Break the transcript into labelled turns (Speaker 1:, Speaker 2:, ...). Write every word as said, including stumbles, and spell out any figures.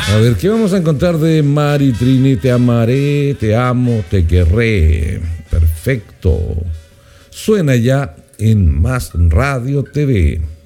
Speaker 1: A ver, ¿qué vamos a encontrar de Mari Trini? Te amaré, te amo, te querré. Perfecto. Suena ya en Más Radio T V.